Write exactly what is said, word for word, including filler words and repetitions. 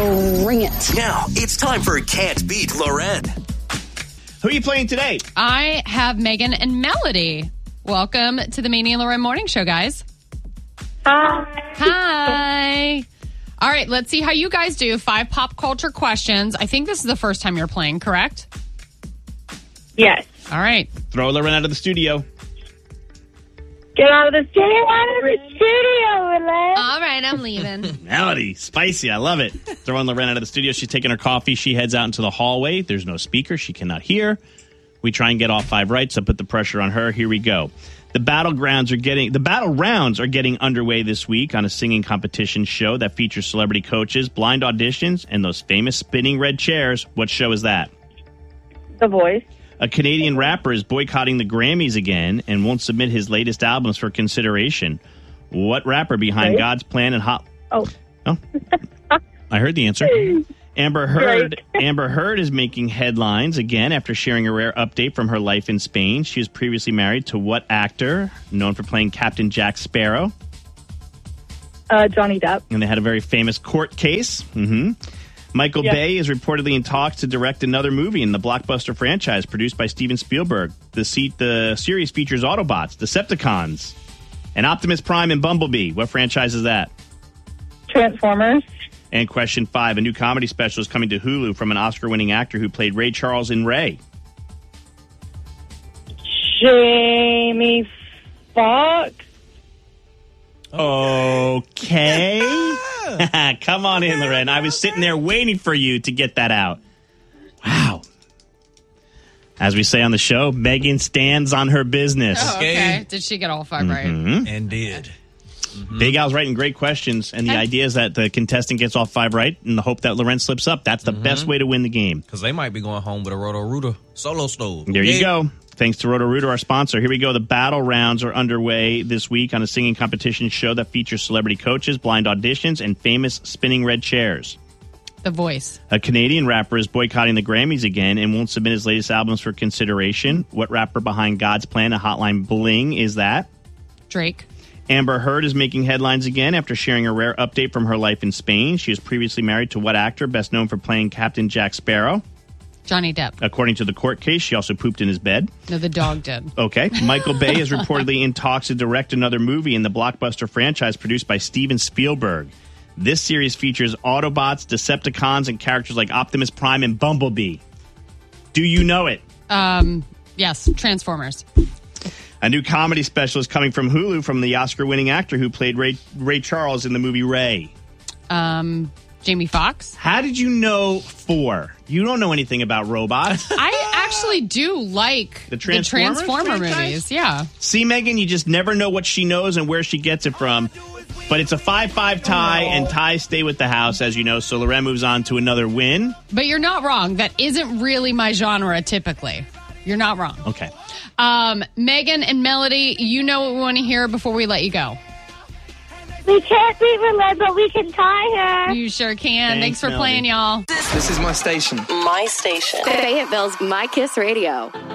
Bring it. Now, it's time for Can't Beat Loren. Who are you playing today? I have Megan and Melody. Welcome to the Mania and Loren Morning Show, guys. Hi. Hi. All right, let's see how you guys do. Five pop culture questions. I think this is the first time you're playing, correct? Yes. All right. Throw Loren out of the studio. Get out of the studio. Get out of the studio, Loren. All right, I'm leaving. Melody, spicy. I love it. Throwing Loren out of the studio. She's taking her coffee. She heads out into the hallway. There's no speaker. She cannot hear. We try and get all five right, so put the pressure on her. Here we go. The battlegrounds are getting the battle rounds are getting underway this week on a singing competition show that features celebrity coaches, blind auditions, and those famous spinning red chairs. What show is that? The Voice. A Canadian rapper is boycotting the Grammys again and won't submit his latest albums for consideration. What rapper behind Right. God's Plan and Hot... Oh. Oh, I heard the answer. Amber Heard Right. Amber Heard is making headlines again after sharing a rare update from her life in Spain. She was previously married to what actor, known for playing Captain Jack Sparrow? Uh, Johnny Depp. And they had a very famous court case. Mm-hmm. Michael Yeah. Bay is reportedly in talks to direct another movie in the blockbuster franchise produced by Steven Spielberg. The, se- the series features Autobots, Decepticons, and Optimus Prime and Bumblebee. What franchise is that? Transformers. And question five, a new comedy special is coming to Hulu from an Oscar-winning actor who played Ray Charles in Ray. Jamie Foxx. Okay. Come on in, Loren. I was sitting there waiting for you to get that out. Wow. As we say on the show, Megan stands on her business. Oh, okay. Did she get all five right? Mhm. And did. Big Al's writing great questions, and the Okay. idea is that the contestant gets all five right in the hope that Loren slips up. That's the best way to win the game. Because they might be going home with a Roto-Rooter solo stove. There you Yeah. go. Thanks to Roto-Rooter, our sponsor. Here we go. The battle rounds are underway this week on a singing competition show that features celebrity coaches, blind auditions, and famous spinning red chairs. The Voice. A Canadian rapper is boycotting the Grammys again and won't submit his latest albums for consideration. What rapper behind God's Plan and Hotline Bling is that? Drake. Amber Heard is making headlines again after sharing a rare update from her life in Spain. She was previously married to what actor, best known for playing Captain Jack Sparrow? Johnny Depp. According to the court case, she also pooped in his bed. No, the dog did. Okay. Michael Bay is reportedly in talks to direct another movie in the blockbuster franchise produced by Steven Spielberg. This series features Autobots, Decepticons, and characters like Optimus Prime and Bumblebee. Do you know it? Um, yes, Transformers. A new comedy special is coming from Hulu from the Oscar-winning actor who played Ray, Ray Charles in the movie Ray. Um, Jamie Foxx. How did you know four? You don't know anything about robots. I actually do like The Transformers Transformer franchise? movies. Yeah. See, Megan, you just never know what she knows and where she gets it from. But it's a five five tie, and ties stay with the house, as you know. So Loren moves on to another win. But you're not wrong. That isn't really my genre typically. You're not wrong. Okay. Um, Megan and Melody, you know what we want to hear before we let you go. We can't beat Loren, but we can tie her. You sure can. Thanks, Thanks for Melody. playing, y'all. This is my station. My station. Fayetteville's My Kiss Radio.